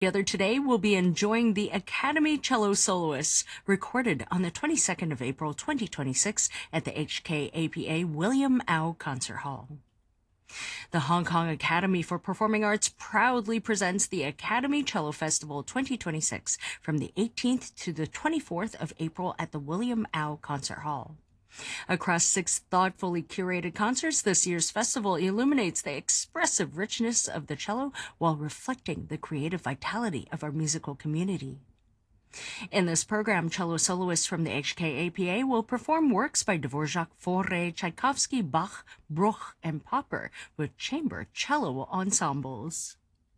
Together today, we'll be enjoying the Academy Cello Soloists, recorded on the 22nd of April 2026 at the HKAPA William Au Concert Hall. The Hong Kong Academy for Performing Arts proudly presents the Academy Cello Festival 2026 from the 18th to the 24th of April at the William Au Concert Hall. Across 6 thoughtfully curated concerts, this year's festival illuminates the expressive richness of the cello while reflecting the creative vitality of our musical community. In this program, cello soloists from the HKAPA will perform works by Dvorak, Fauré, Tchaikovsky, Bach, Bruch, and Popper with chamber cello ensembles.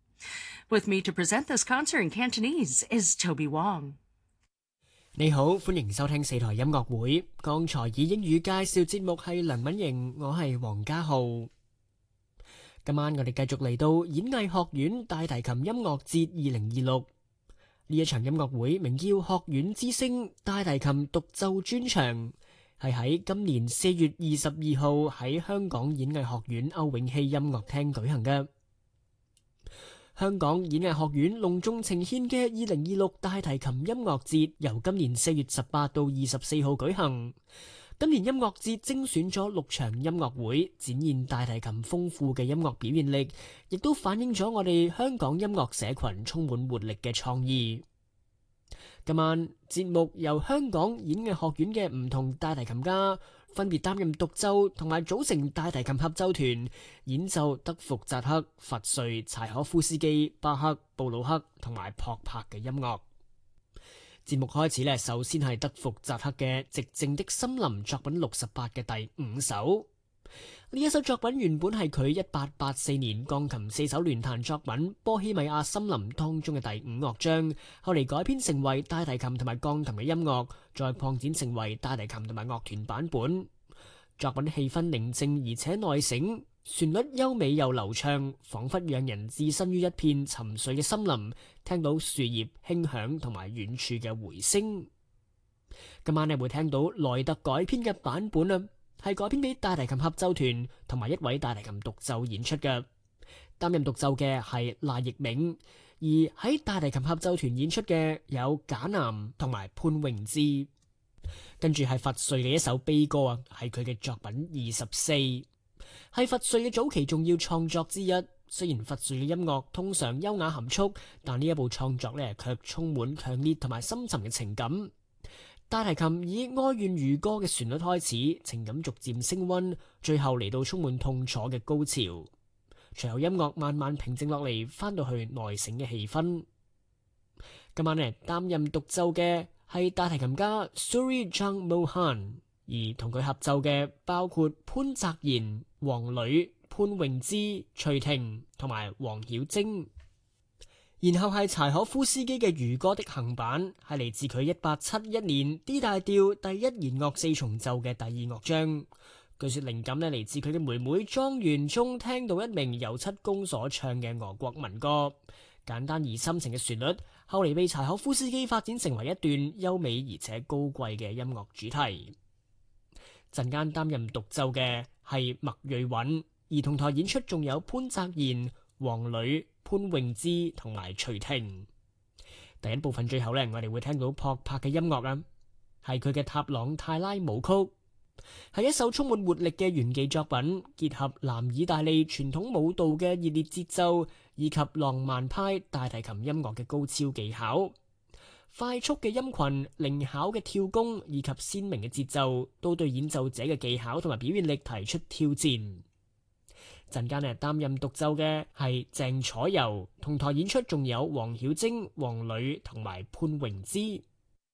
With me to present this concert in Cantonese is Toby Wong. 你好，歡迎收聽四台音樂會。剛才以英語介紹節目係梁敏瑩，我係黃家浩。今晚我哋繼續嚟到演藝學院大提琴音樂節2026。呢一場音樂會名叫學院之聲大提琴獨奏專場，係喺今年4月22號喺香港演藝學院歐永熙音樂廳舉行嘅。香港演藝學院隆重呈獻嘅2026大提琴音樂節由今年4月18到24號舉行。今年音樂節精選咗6場音樂會，展現大提琴豐富嘅音樂表現力，亦都反映咗我哋香港音樂社群充滿活力嘅創意。今晚節目由香港演藝學院嘅唔同大提琴家分別擔任獨奏同埋組成大提琴合奏團，演奏德福扎克、佛瑞、柴可夫斯基、巴克、布魯克同埋霍柏嘅音樂。節目開始首先係德福扎克嘅《寂靜的森林》作品68嘅第5首。呢一首作品原本係佢1884年鋼琴4手聯彈作品《波希米亞森林》當中嘅第5樂章，後嚟改編成為大提琴同埋鋼琴嘅音樂，再擴展成為大提琴同埋樂團版本。作品氣氛寧靜而且內省，旋律優美又流暢，仿佛讓人置身於一片沉睡嘅森林，聽到樹葉輕響同埋遠處嘅回聲。今晚你會聽到萊特改編嘅版本啊，係改編俾大提琴合奏團同埋一位大提琴獨奏演出嘅。擔任獨奏嘅係賴奕銘，而喺大提琴合奏團演出嘅有賈南同埋潘榮之。跟住係佛瑞嘅一首悲歌啊，係佢嘅作品24，係佛瑞嘅早期重要創作之一。雖然佛瑞嘅音樂通常優雅含蓄，但呢一部創作卻充滿強烈同埋深沉嘅情感。大提琴以哀怨如歌嘅旋律開始，情感逐漸升溫，最後嚟到充滿痛楚嘅高潮。隨後音樂慢慢平靜落嚟，翻到去內省嘅氣氛。今晚擔任獨奏嘅係大提琴家 Suri Jang Mohan， 而同佢合奏嘅包括潘澤賢、黃磊、潘詠芝、徐婷同埋黃曉晶。然後係柴可夫斯基嘅《漁歌的行板》，係嚟自佢1871年 D 大調第1弦樂4重奏嘅第2樂章。據說靈感嚟自佢嘅妹妹莊園中聽到一名油漆工所唱嘅俄國民歌，簡單而深情嘅旋律，後嚟被柴可夫斯基發展成為一段優美而且高貴嘅音樂主題。陣間擔任獨奏嘅係麥瑞允，而同台演出仲有潘澤賢、黃磊、潘詠芝同埋徐婷。第一部分最後我哋會聽到霍柏嘅音樂啊，係佢嘅塔朗泰拉舞曲，係一首充滿活力嘅炫技作品，結合南意大利傳統舞蹈嘅熱烈節奏以及浪漫派大提琴音樂嘅高超技巧。快速嘅音群、靈巧嘅跳弓以及鮮明嘅節奏，都對演奏者嘅技巧同埋表現力提出挑戰。陣間擔任獨奏嘅係鄭楚柔，同台演出仲有黃曉晶、黃磊同埋潘榮之。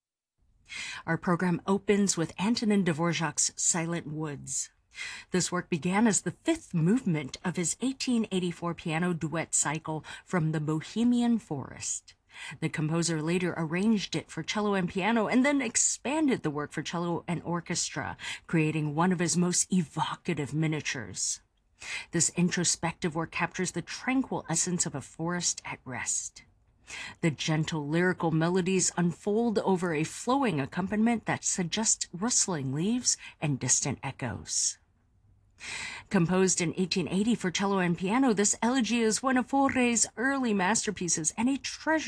Our program opens with Antonin Dvorak's Silent Woods. This work began as the 5th movement of his 1884 piano duet cycle from the Bohemian Forest. The composer later arranged it for cello and piano and then expanded the work for cello and orchestra, creating one of his most evocative miniatures. This introspective work captures the tranquil essence of a forest at rest. The gentle lyrical melodies unfold over a flowing accompaniment that suggests rustling leaves and distant echoes. Composed in 1880 for cello and piano, this elegy is one of Fauré's early masterpieces and a treasure